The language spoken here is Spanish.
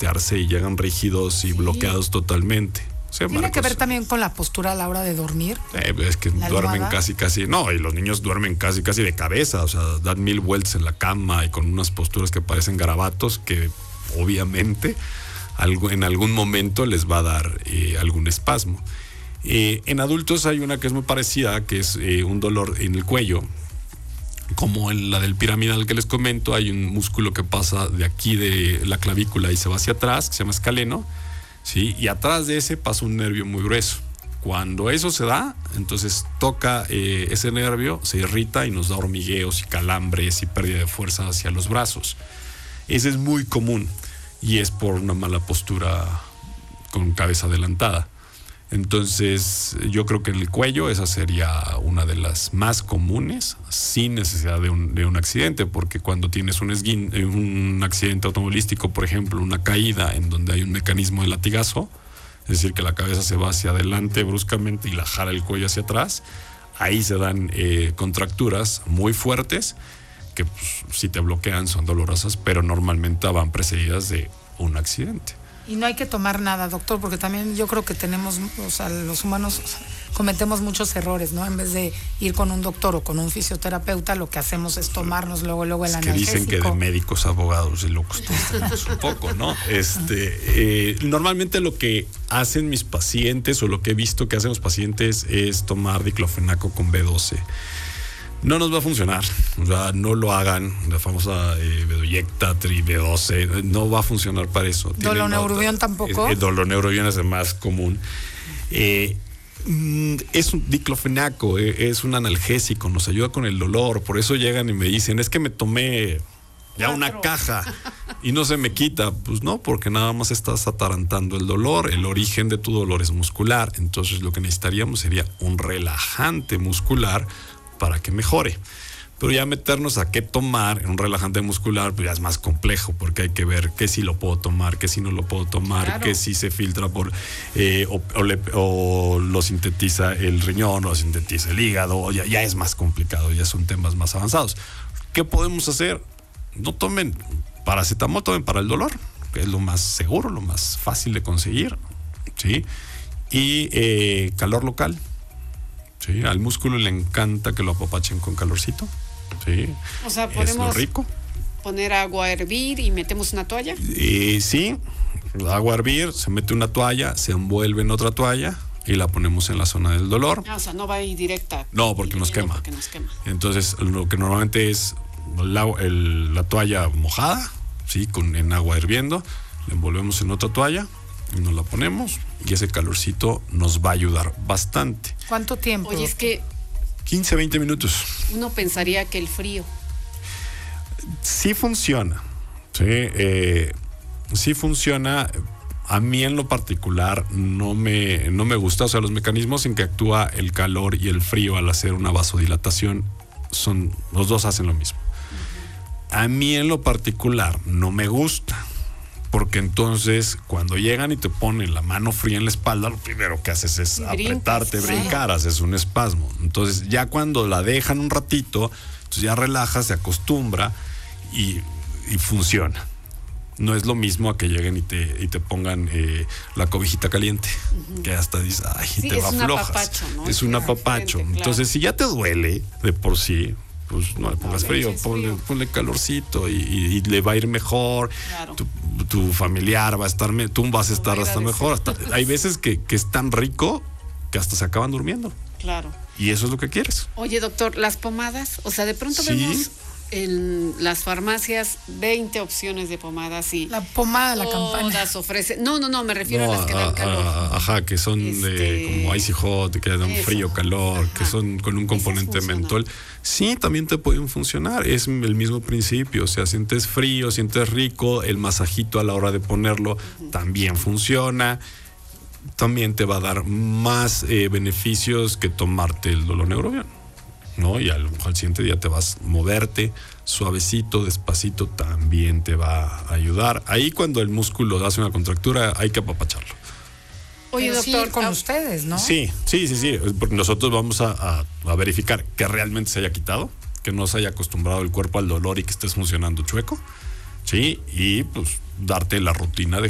voltearse y llegan rígidos y bloqueados totalmente. Sí, ¿tiene que ver también con la postura a la hora de dormir? Es que duermen casi, no, y los niños duermen casi de cabeza, o sea, dan 1000 vueltas en la cama y con unas posturas que parecen garabatos que obviamente en algún momento les va a dar algún espasmo. En adultos hay una que es muy parecida, que es un dolor en el cuello, como en la del piramidal que les comento. Hay un músculo que pasa de aquí de la clavícula y se va hacia atrás, que se llama escaleno. Sí, y atrás de ese pasa un nervio muy grueso. Cuando eso se da, entonces toca ese nervio, se irrita y nos da hormigueos y calambres y pérdida de fuerza hacia los brazos. Ese es muy común y es por una mala postura con cabeza adelantada. Entonces yo creo que en el cuello esa sería una de las más comunes, sin necesidad de un accidente, porque cuando tienes un accidente automovilístico, por ejemplo, una caída en donde hay un mecanismo de latigazo, es decir, que la cabeza se va hacia adelante bruscamente y la jala el cuello hacia atrás, ahí se dan contracturas muy fuertes que pues, si te bloquean son dolorosas, pero normalmente van precedidas de un accidente. Y no hay que tomar nada, doctor, porque también yo creo que tenemos, o sea, los humanos cometemos muchos errores, ¿no? En vez de ir con un doctor o con un fisioterapeuta, lo que hacemos es tomarnos luego el analgésico. Que dicen que de médicos, abogados y locos todos tenemos un poco, ¿no? Normalmente lo que hacen mis pacientes o lo que he visto que hacen los pacientes es tomar diclofenaco con B12. No nos va a funcionar, o sea, no lo hagan, la famosa Bedoyecta, B12, no va a funcionar para eso. ¿Doloneurobión tampoco? El doloneurobión es el más común. Es un diclofenaco, es un analgésico, nos ayuda con el dolor, por eso llegan y me dicen, es que me tomé ya una caja y no se me quita. Pues no, porque nada más estás atarantando el dolor, el origen de tu dolor es muscular, entonces lo que necesitaríamos sería un relajante muscular para que mejore. Pero ya meternos a qué tomar en un relajante muscular, pues ya es más complejo, porque hay que ver qué sí lo puedo tomar, qué sí no lo puedo tomar, claro, qué sí se filtra por o lo sintetiza el riñón, o lo sintetiza el hígado, ya es más complicado, ya son temas más avanzados. ¿Qué podemos hacer? No tomen paracetamol, tomen para el dolor, que es lo más seguro, lo más fácil de conseguir, ¿sí? Y calor local. Sí, al músculo le encanta que lo apapachen con calorcito. Sí. O sea, podemos poner agua a hervir y metemos una toalla. Sí, agua a hervir, se mete una toalla, se envuelve en otra toalla y la ponemos en la zona del dolor. O sea, no va a ir directa. No, porque nos quema. Entonces, lo que normalmente es la toalla mojada, sí, en agua hirviendo, la envolvemos en otra toalla y nos la ponemos y ese calorcito nos va a ayudar bastante. ¿Cuánto tiempo? Oye, es que 15, 20 minutos. Uno pensaría que el frío. Sí funciona. Sí funciona. A mí en lo particular no me gusta. O sea, los mecanismos en que actúa el calor y el frío al hacer una vasodilatación los dos hacen lo mismo. A mí en lo particular no me gusta. Porque entonces cuando llegan y te ponen la mano fría en la espalda, lo primero que haces es apretarte, brincar, haces un espasmo. Entonces ya cuando la dejan un ratito, entonces ya relaja, se acostumbra y funciona. No es lo mismo a que lleguen y te pongan la cobijita caliente, que hasta dices, ay, sí, te va aflojas. Apapacho, ¿no? Es un apapacho. Claro. Entonces si ya te duele de por sí, pues no le pongas frío, ponle calorcito y le va a ir mejor. Claro. Tu familiar va a estar, tú vas a estar hasta mejor. Hay veces que es tan rico que hasta se acaban durmiendo. Claro. Y eso es lo que quieres. Oye, doctor, las pomadas, o sea, de pronto vemos en las farmacias 20 opciones de pomadas y la pomada, la campana. Todas ofrecen. No, me refiero a las que dan calor. Ajá, que son como Icy Hot, que dan frío, calor, que son con un componente mentol. Sí, también te pueden funcionar. Es el mismo principio. O sea, sientes frío, sientes rico, el masajito a la hora de ponerlo también funciona. También te va a dar más beneficios que tomarte el doloneurobión, ¿no? Y al siguiente día te vas a moverte suavecito, despacito, también te va a ayudar. Ahí cuando el músculo hace una contractura hay que apapacharlo. Oye, doctor, con ustedes, ¿no? Sí, porque nosotros vamos a verificar que realmente se haya quitado, que no se haya acostumbrado el cuerpo al dolor y que estés funcionando chueco, sí, y pues darte la rutina de